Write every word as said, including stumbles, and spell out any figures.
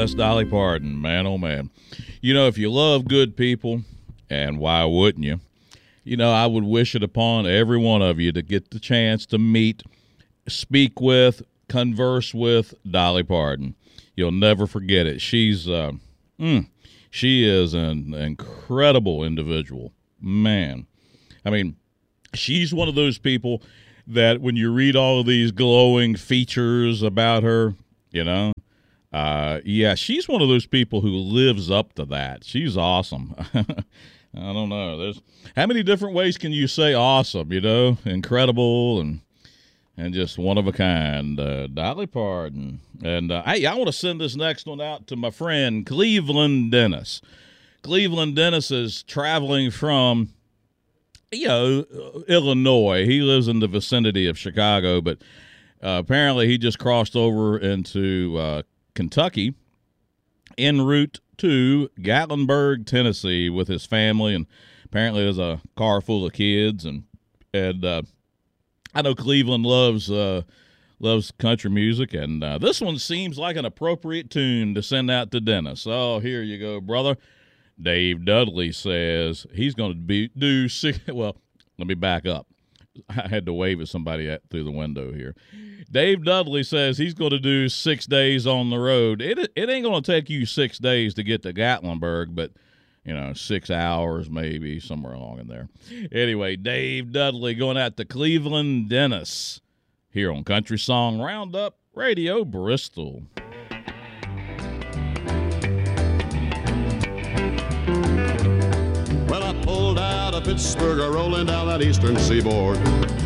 that's Dolly Parton. Man, oh, man. You know, if you love good people, and why wouldn't you, you know, I would wish it upon every one of you to get the chance to meet, speak with, converse with Dolly Parton. You'll never forget it. She's, uh, mm, she is an incredible individual. Man. I mean, she's one of those people that when you read all of these glowing features about her, you know, uh, yeah, she's one of those people who lives up to that. She's awesome. I don't know. There's how many different ways can you say awesome, you know, incredible and and just one of a kind. Uh, Dolly Parton. And uh, hey, I want to send this next one out to my friend Cleveland Dennis. Cleveland Dennis is traveling from, you know, Illinois. He lives in the vicinity of Chicago, but uh, apparently he just crossed over into uh, Kentucky en route to Gatlinburg, Tennessee with his family, and apparently there's a car full of kids, and and uh, I know Cleveland loves uh, loves country music, and uh, this one seems like an appropriate tune to send out to Dennis. Oh, here you go, brother. Dave Dudley says he's going to be do six. Well, let me back up. I had to wave at somebody at, through the window here. Dave Dudley says he's going to do six days on the road. It it ain't going to take you six days to get to Gatlinburg, but, you know, six hours maybe, somewhere along in there. Anyway, Dave Dudley going out to Cleveland Dennis here on Country Song Roundup Radio Bristol. Well, I pulled out of Pittsburgh, rolling down that eastern seaboard.